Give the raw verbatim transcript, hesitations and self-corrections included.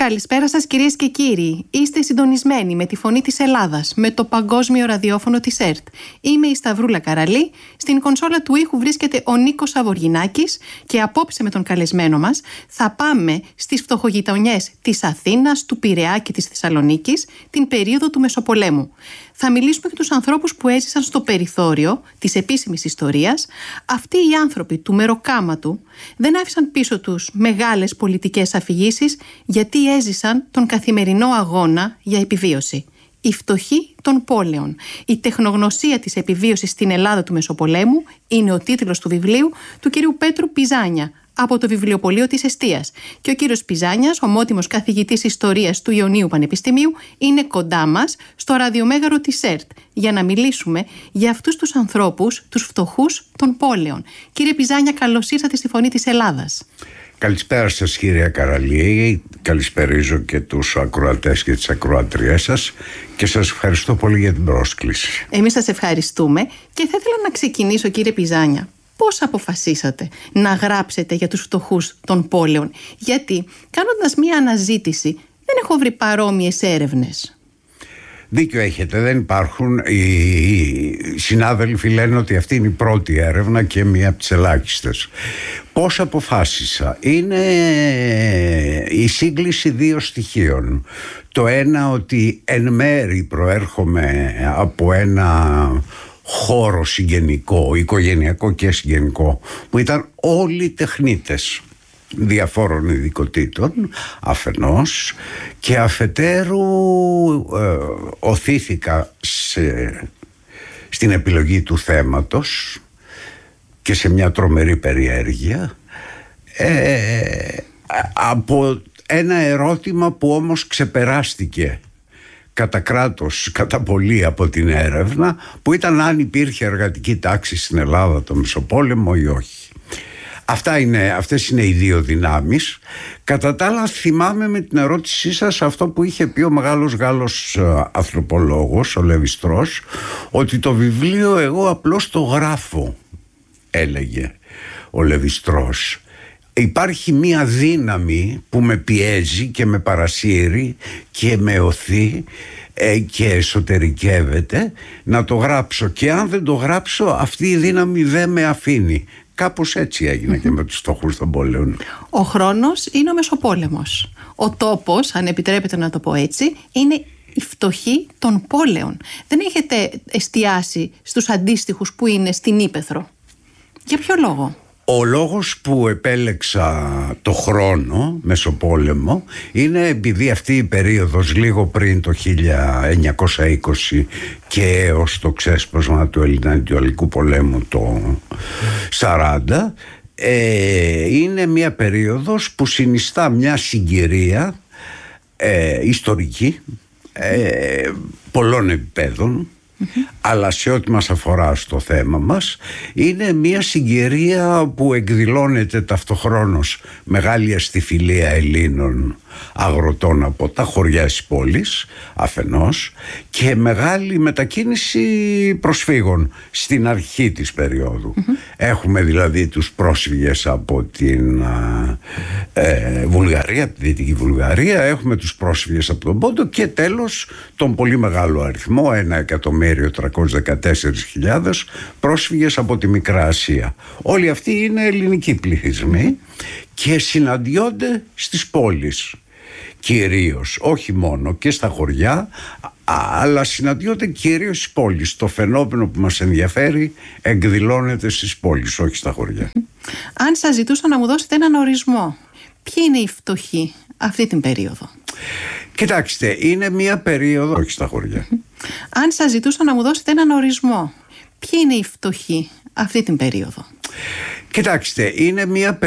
Καλησπέρα σας κυρίες και κύριοι. Είστε συντονισμένοι με τη Φωνή της Ελλάδας, με το παγκόσμιο ραδιόφωνο της ΕΡΤ. Είμαι η Σταυρούλα Καραλή, στην κονσόλα του ήχου βρίσκεται ο Νίκος Σαβοργινάκης και απόψε με τον καλεσμένο μας θα πάμε στις φτωχογειτονιές της Αθήνας, του Πειραιά και της Θεσσαλονίκης την περίοδο του Μεσοπολέμου. Θα μιλήσουμε για τους ανθρώπους που έζησαν στο περιθώριο της επίσημης ιστορίας. Αυτοί οι άνθρωποι του μεροκάματου δεν άφησαν πίσω τους μεγάλες πολιτικές αφηγήσεις, γιατί έζησαν τον καθημερινό αγώνα για επιβίωση. Η φτωχή των πόλεων. Η τεχνογνωσία της επιβίωσης στην Ελλάδα του Μεσοπολέμου είναι ο τίτλος του βιβλίου του κυρίου Πέτρου Πιζάνια από το βιβλιοπωλείο της Εστίας. Και ο κύριος Πιζάνιας, ομότιμος καθηγητής ιστορίας του Ιωνίου Πανεπιστημίου, είναι κοντά μας στο ραδιομέγαρο της ΕΡΤ για να μιλήσουμε για αυτούς τους ανθρώπους, τους φτωχούς των πόλεων. Κύριε Πιζάνια, καλώς ήρθατε στη Φωνή της Ελλάδας. Καλησπέρα σας κυρία Καραλή, καλησπερίζω και τους ακροατές και τις ακροατριές σας και σας ευχαριστώ πολύ για την πρόσκληση. Εμείς σας ευχαριστούμε και θα ήθελα να ξεκινήσω, κύριε Πιζάνια. Πώς αποφασίσατε να γράψετε για τους φτωχούς των πόλεων? Γιατί κάνοντας μία αναζήτηση δεν έχω βρει παρόμοιες έρευνες. Δίκιο έχετε, δεν υπάρχουν. Οι συνάδελφοι λένε ότι αυτή είναι η πρώτη έρευνα και μία από τις ελάχιστες. Πώς αποφάσισα? Είναι η σύγκληση δύο στοιχείων. Το ένα, ότι εν μέρη προέρχομαι από ένα χώρο συγγενικό, οικογενειακό και συγγενικό, που ήταν όλοι τεχνίτες διαφόρων ειδικοτήτων αφενός, και αφετέρου ε, οθήθηκα σε, στην επιλογή του θέματος και σε μια τρομερή περιέργεια ε, από ένα ερώτημα που όμως ξεπεράστηκε κατά κράτος, κατά πολύ από την έρευνα, που ήταν αν υπήρχε εργατική τάξη στην Ελλάδα το Μεσοπόλεμο ή όχι. Αυτά είναι, αυτές είναι οι δύο δυνάμεις. Κατά τα άλλα, θυμάμαι με την ερώτησή σας αυτό που είχε πει ο μεγάλος Γάλλος ανθρωπολόγος, ο Λεβιστρός, ότι το βιβλίο εγώ απλώς το γράφω, έλεγε ο Λεβιστρός. Υπάρχει μία δύναμη που με πιέζει και με παρασύρει και με οθεί ε, και εσωτερικεύεται να το γράψω, και αν δεν το γράψω αυτή η δύναμη δεν με αφήνει. Κάπως έτσι έγινε και με τους φτωχούς των πόλεων. Ο χρόνος είναι ο Μεσοπόλεμος. Ο τόπος, αν επιτρέπετε να το πω έτσι, είναι η φτωχή των πόλεων. Δεν έχετε εστιάσει στους αντίστοιχους που είναι στην Ύπαιθρο. Για ποιο λόγο? Ο λόγος που επέλεξα το χρόνο Μεσοπόλεμο είναι επειδή αυτή η περίοδος λίγο πριν το χίλια εννιακόσια είκοσι και έως το ξέσπασμα του Ελληνοανατολικού πολέμου το σαράντα ε, είναι μια περίοδος που συνιστά μια συγκυρία ε, ιστορική ε, πολλών επιπέδων. Mm-hmm. Αλλά σε ό,τι μας αφορά στο θέμα μας, είναι μια συγκυρία που εκδηλώνεται ταυτοχρόνως μεγάλη αστιφιλία Ελλήνων αγροτών από τα χωριά της πόλης αφενός, και μεγάλη μετακίνηση προσφύγων στην αρχή της περίοδου. Mm-hmm. Έχουμε δηλαδή τους πρόσφυγες από την ε, Βουλγαρία, από τη Δυτική Βουλγαρία, έχουμε τους πρόσφυγες από τον Πόντο και τέλος τον πολύ μεγάλο αριθμό, ένα εκατομμύριο τριακόσιες δεκατέσσερις χιλιάδες πρόσφυγες από τη Μικρά Ασία. Όλοι αυτοί είναι ελληνικοί πληθυσμοί και συναντιόνται στις πόλεις κυρίως, όχι μόνο, και στα χωριά, αλλά συναντιόνται κυρίως στις πόλεις. Το φαινόμενο που μας ενδιαφέρει εκδηλώνεται στις πόλεις, όχι στα χωριά. Αν σας ζητούσα να μου δώσετε έναν ορισμό, ποιοι είναι οι φτωχοί αυτή την περίοδο? Κοιτάξτε, είναι μια περίοδο, όχι στα χωριά. Αν σας ζητούσα να μου δώσετε έναν ορισμό, ποιοι είναι οι φτωχοί αυτή την περίοδο? Κοιτάξτε, είναι μια περίοδο